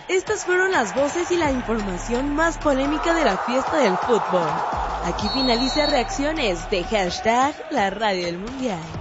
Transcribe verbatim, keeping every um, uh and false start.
Estas fueron las voces y la información más polémica de la fiesta del fútbol. Aquí finaliza Reacciones de hashtag La Radio del Mundial.